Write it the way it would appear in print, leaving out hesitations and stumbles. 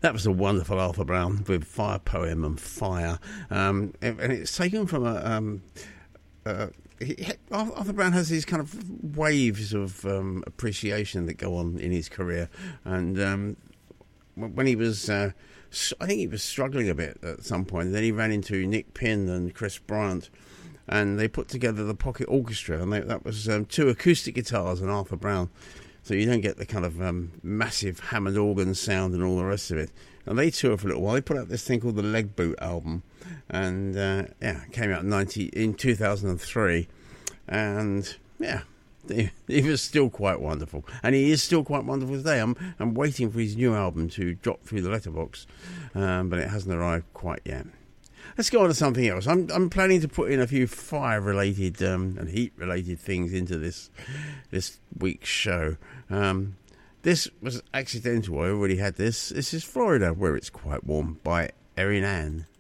That was a wonderful Arthur Brown with Fire Poem and Fire. And it's taken from Arthur Brown has these kind of waves of appreciation that go on in his career. And when he was, I think he was struggling a bit at some point. And then he ran into Nick Pinn and Chris Bryant. And they put together the Pocket Orchestra. And that was two acoustic guitars and Arthur Brown. So you don't get the kind of massive Hammond organ sound and all the rest of it. And they toured for a little while. They put out this thing called the Leg Boot album. And, it came out in 2003. And, he was still quite wonderful. And he is still quite wonderful today. I'm waiting for his new album to drop through the letterbox. But it hasn't arrived quite yet. Let's go on to something else. I'm planning to put in a few fire-related and heat-related things into this week's show. This was accidental. I already had this. This is Florida, where it's quite warm, by Erin Ann.